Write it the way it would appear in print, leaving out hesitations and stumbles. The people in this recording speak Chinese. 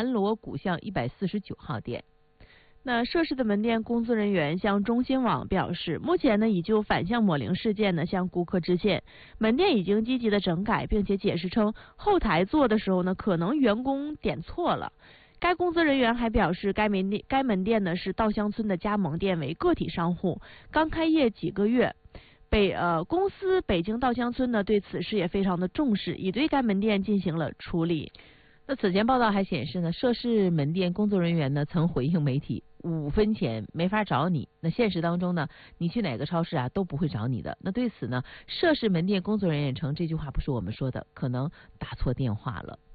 南锣鼓巷149号店。 那涉事的门店工作人员向中新网表示，目前呢已就反向抹零事件呢向顾客致歉，门店已经积极的整改，并且解释称后台做的时候呢可能员工点错了。该工作人员还表示，该门店呢是稻香村的加盟店，为个体商户，刚开业几个月。公司北京稻香村呢对此事也非常的重视，已对该门店进行了处理。 那此前报道还显示呢，涉事门店工作人员呢曾回应媒体，5分钱没法找你。那现实当中呢，你去哪个超市啊都不会找你的。那对此呢，涉事门店工作人员称这句话不是我们说的，可能打错电话了。